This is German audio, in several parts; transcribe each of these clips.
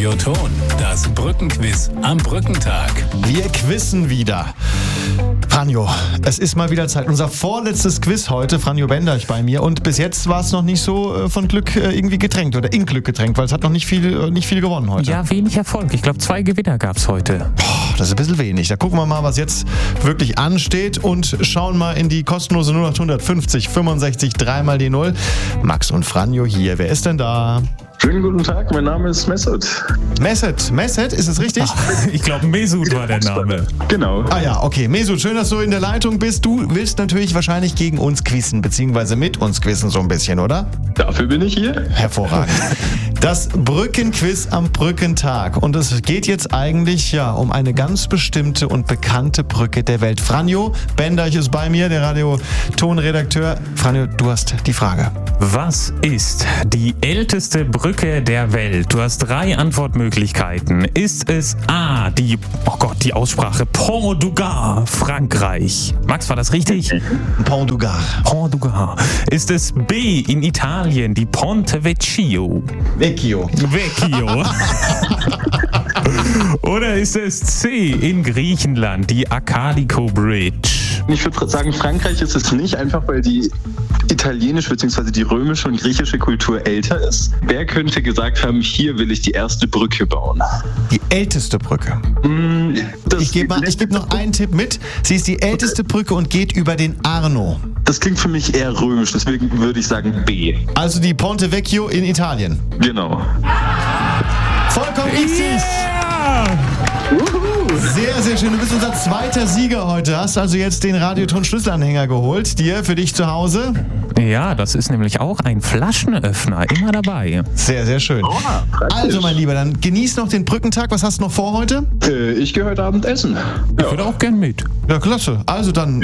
Radioton, das Brückenquiz am Brückentag. Wir quizzen wieder. Franjo, es ist mal wieder Zeit. Unser vorletztes Quiz heute, Franjo Benderch bei mir. Und bis jetzt war es noch nicht so von Glück irgendwie getränkt oder in Glück getränkt, weil es hat noch nicht viel gewonnen heute. Ja, wenig Erfolg. Ich glaube, 2 Gewinner gab es heute. Das ist ein bisschen wenig. Da gucken wir mal, was jetzt wirklich ansteht und schauen mal in die kostenlose 0850 65 3 mal die 0. Max und Franjo hier. Wer ist denn da? Schönen guten Tag, mein Name ist Mesut. Mesut, ist es richtig? Ich glaube, Mesut war der Name. Genau. Ah ja, okay. Mesut, schön, dass du in der Leitung bist. Du willst natürlich wahrscheinlich gegen uns quizzen, beziehungsweise mit uns quizzen so ein bisschen, oder? Dafür bin ich hier. Hervorragend. Das Brückenquiz am Brückentag. Und es geht jetzt eigentlich um eine ganz bestimmte und bekannte Brücke der Welt. Franjo Benderch ist bei mir, der Radioton-Redakteur. Franjo, du hast die Frage. Was ist die älteste Brücke der Welt? Du hast 3 Antwortmöglichkeiten. Ist es A, die Aussprache, Pont du Gard, Frankreich? Max, war das richtig? Pont du Gard. Pont du Gard. Ist es B, in Italien, die Ponte Vecchio? Vecchio. Oder ist es C, in Griechenland, die Akadiko Bridge? Ich würde sagen, Frankreich ist es nicht, einfach weil die italienische bzw. die römische und griechische Kultur älter ist. Wer könnte gesagt haben, hier will ich die erste Brücke bauen? Die älteste Brücke. Ich gebe noch einen Tipp mit. Sie ist die älteste Brücke und geht über den Arno. Das klingt für mich eher römisch, deswegen würde ich sagen B. Also die Ponte Vecchio in Italien. Genau. Vollkommen richtig! Yeah! Sehr, sehr schön. Du bist unser zweiter Sieger heute. Hast also jetzt den Radioton-Schlüsselanhänger geholt. Dir, für dich zu Hause. Ja, das ist nämlich auch ein Flaschenöffner. Immer dabei. Sehr, sehr schön. Also, mein Lieber, dann genieß noch den Brückentag. Was hast du noch vor heute? Ich gehe heute Abend essen. Ich würde auch gern mit. Ja, klasse. Also dann...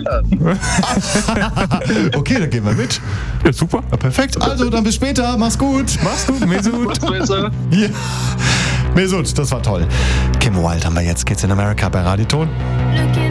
Okay, dann gehen wir mit. Ja, super. Ja, perfekt. Also, dann bis später. Mach's gut. Mach's gut, Mesut. Ja. Mesut, das war toll. Kim Wilde haben wir jetzt. Kids in America bei Radioton.